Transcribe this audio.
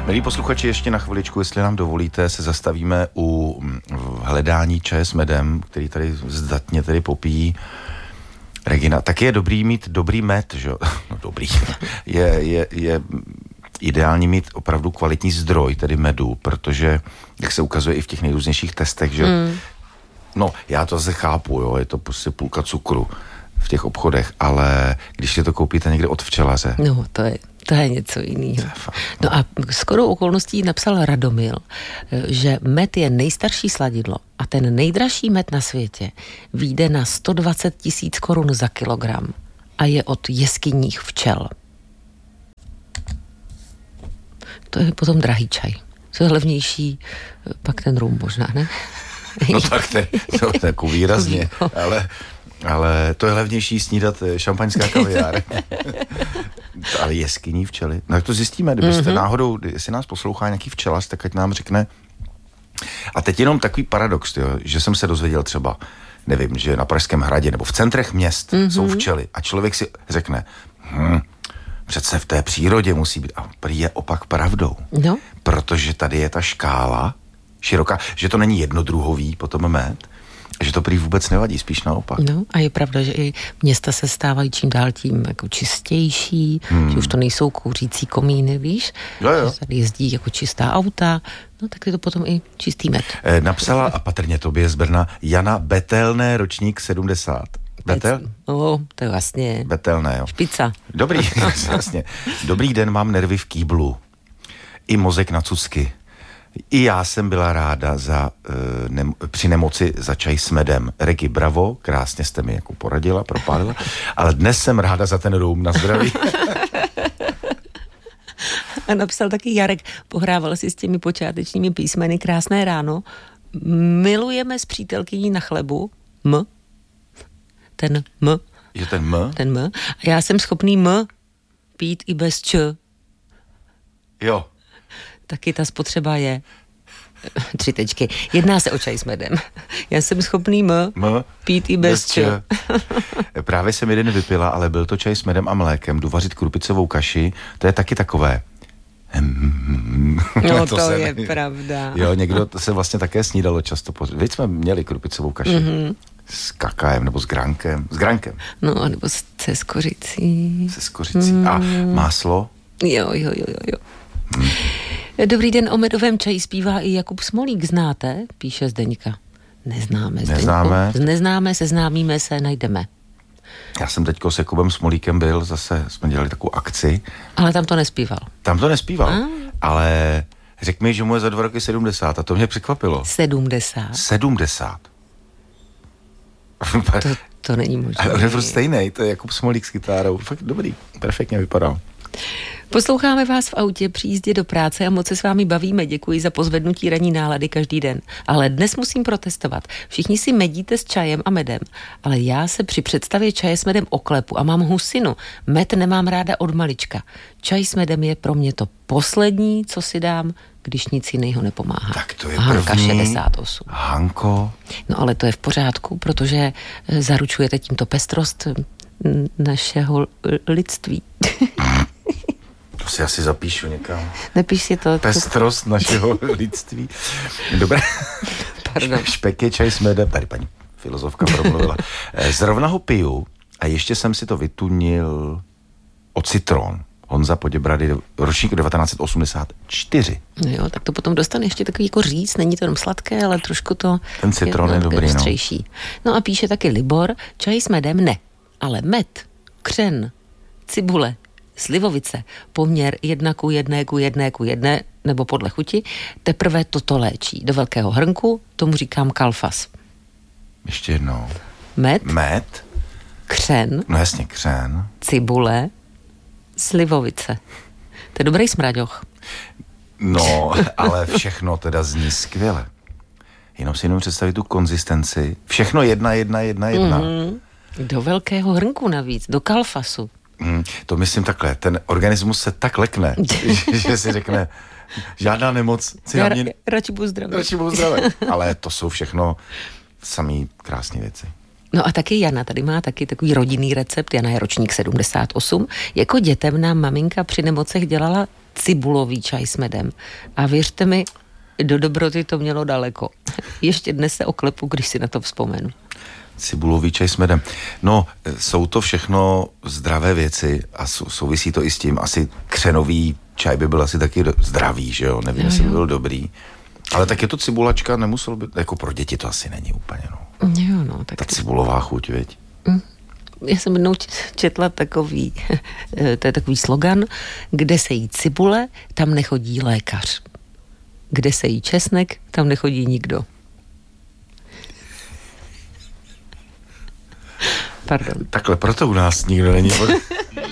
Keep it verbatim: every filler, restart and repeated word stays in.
Milí posluchači, ještě na chviličku, jestli nám dovolíte, se zastavíme u hledání čaje s medem, který tady zdatně tedy popíjí Regina. Tak je dobrý mít dobrý med, že jo? No dobrý. Je, je, je ideální mít opravdu kvalitní zdroj, tedy medu, protože, jak se ukazuje i v těch nejrůznějších testech, že mm. no, já to zase chápu, jo, je to prostě půlka cukru v těch obchodech, ale když si to koupíte někde od včelaře. No, to je To je něco jiného. No a skoro okolností napsal Radomil, že med je nejstarší sladidlo a ten nejdražší med na světě vyjde na sto dvacet tisíc korun za kilogram a je od jeskyních včel. To je potom drahý čaj. Co je levnější, pak ten rum možná, ne? No tak to je, to je jako výrazně, ale... Ale to je levnější snídat šampaňská kaviár. Ale jeskyní včely. No jak to zjistíme, kdybyste mm-hmm. náhodou, jestli nás poslouchá nějaký včelař, tak ať nám řekne. A teď jenom takový paradox, jo, že jsem se dozvěděl třeba, nevím, že na Pražském hradě nebo v centrech měst mm-hmm. jsou včely a člověk si řekne, hm, přece v té přírodě musí být. A prý je opak pravdou. No. Protože tady je ta škála široká, že to není jednodruhový potom med, že to prý vůbec nevadí, spíš naopak. No a je pravda, že i města se stávají čím dál tím jako čistější, hmm. že už to nejsou kouřící komíny, víš? Jo, jo. Že tady jezdí jako čistá auta, no tak je to potom i čistý med. E, napsala, a patrně tobě z Brna, Jana Betelné, ročník sedmdesát. Betel? No, to je vlastně... Betelné, jo. Špica. Dobrý, vlastně. Dobrý den, mám nervy v kýblu. I mozek na cucky. I já jsem byla ráda za, e, ne, při nemoci za čaj s medem. Regi, bravo, krásně jste mi jako poradila, propálila, ale dnes jsem ráda za ten rum, na zdraví. A napsal taky Jarek, pohrával si s těmi počátečními písmeny Krásné ráno. Milujeme s přítelkyní na chlebu. M. Ten M. Je ten M? Ten M. A já jsem schopný M pít i bez Č. Jo. Taky ta spotřeba je tři tečky. Jedná se o čaj s medem. Já jsem schopný M, M pít i bez, bez Č. Právě jsem jeden vypila, ale byl to čaj s medem a mlékem. Jdu vařit krupicovou kaši. To je taky takové. No to, to je ne... pravda. Jo, někdo to se vlastně také snídalo často. Víc jsme měli krupicovou kaši. Mm-hmm. S kakaem nebo s gránkem. S gránkem. No, nebo se skořicí. Se skořicí. Mm. A máslo? Jo, jo, jo, jo, jo. Hmm. Dobrý den, o medovém čaji zpívá i Jakub Smolík, znáte? Píše Zdeňka. Neznáme, Zdeňku. Neznáme. Neznáme, seznámíme se, najdeme. Já jsem teďko s Jakubem Smolíkem byl, zase jsme dělali takovou akci. Ale tam to nespíval. Tam to nespíval, a? ale řekl mi, že mu je za dva roky sedmdesát a to mě překvapilo. sedmdesát. sedmdesát. To, to není možné. Ale on je prostě stejnej, to je Jakub Smolík s kytárou. Fakt dobrý, perfektně vypadal. Posloucháme vás v autě při jízdě do práce a moc se s vámi bavíme. Děkuji za pozvednutí ranní nálady každý den. Ale dnes musím protestovat. Všichni si medíte s čajem a medem, ale já se při představě čaje s medem oklepu a mám husinu. Med nemám ráda od malička. Čaj s medem je pro mě to poslední, co si dám, když nic jiného nepomáhá. Tak to je Hanka první. šedesát osm. Hanko. No ale to je v pořádku, protože zaručujete tímto pestrost našeho lidství. To si asi zapíšu někam. Nepíš si to. Pestrost našeho lidství. Dobré. Pardon. Špeky, čaj s medem. Tady paní filozofka promluvila. Zrovna ho piju a ještě jsem si to vytunil o citron. Honza Poděbrady, ročník devatenáct osmdesát čtyři. No jo, tak to potom dostane ještě takový jako říct, není to jenom sladké, ale trošku to... Ten citron je, je dobrý, no. No a píše taky Libor, čaj s medem ne, ale med, křen, cibule, slivovice, poměr jedna ku jedné ku jedné ku jedné, nebo podle chuti, teprve toto léčí. Do velkého hrnku tomu říkám kalfas. Ještě jednou. Med. Med. Křen. No jasně, křen. Cibule. Slivovice. To je dobrý smraďoch. No, ale všechno teda zní skvěle. Jenom si jenom představit tu konzistenci. Všechno jedna, jedna, jedna, jedna. Mm-hmm. Do velkého hrnku navíc, do kalfasu. Mm, to myslím takhle, ten organismus se tak lekne, že, že si řekne, žádná nemoc. Já ra- radši budu zdravý. Radši budu zdravý. Ale to jsou všechno samý krásné věci. No a taky Jana, tady má taky takový rodinný recept, Jana je ročník sedmdesát osm. Jako dětem nám maminka při nemocech dělala cibulový čaj s medem. A věřte mi, do dobroty to mělo daleko. Ještě dnes se oklepu, když si na to vzpomenu. Cibulový čaj s medem. No, jsou to všechno zdravé věci a souvisí to i s tím. Asi křenový čaj by byl asi taky zdravý, že jo? Nevím, jestli by byl dobrý. Ale tak je to cibulačka, nemusel by, jako pro děti to asi není úplně, no. Jo, no. Tak ta cibulová chuť, viď? Já jsem jednou četla takový, to je takový slogan, kde se jí cibule, tam nechodí lékař. Kde se jí česnek, tam nechodí nikdo. Pardon. Takhle, proto u nás nikdo není.